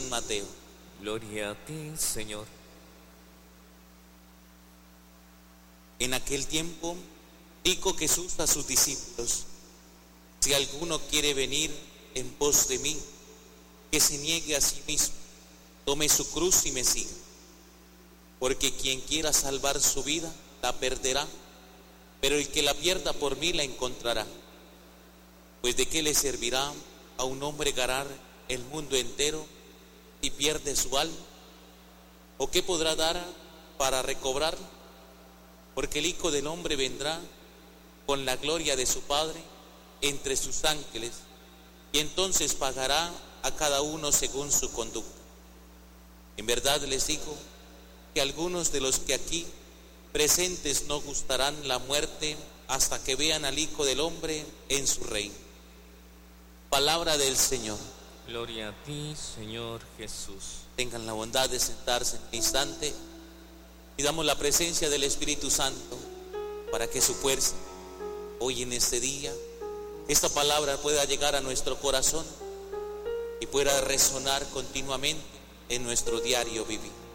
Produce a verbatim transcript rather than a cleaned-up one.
San Mateo. Gloria a ti, Señor. En aquel tiempo dijo Jesús a sus discípulos: si alguno quiere venir en pos de mí, que se niegue a sí mismo, tome su cruz y me siga. Porque quien quiera salvar su vida, la perderá, pero el que la pierda por mí la encontrará. Pues ¿de qué le servirá a un hombre ganar el mundo entero y pierde su alma? ¿O qué podrá dar para recobrarla? Porque el Hijo del Hombre vendrá con la gloria de su Padre entre sus ángeles, y entonces pagará a cada uno según su conducta. En verdad les digo que algunos de los que aquí presentes no gustarán la muerte hasta que vean al Hijo del Hombre en su reino. Palabra del Señor. Gloria a ti, Señor Jesús. Tengan la bondad de sentarse en un instante y damos la presencia del Espíritu Santo para que su fuerza, hoy en este día, esta palabra pueda llegar a nuestro corazón y pueda resonar continuamente en nuestro diario vivir.